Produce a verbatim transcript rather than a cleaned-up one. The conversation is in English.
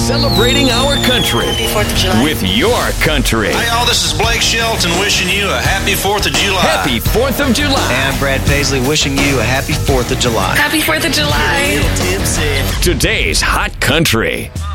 Celebrating our country. Happy fourth of July. With your country. Hey, y'all, this is Blake Shelton wishing you a happy fourth of July. Happy fourth of July. And I'm Brad Paisley wishing you a happy fourth of July. Happy fourth of July. Today's Hot Country.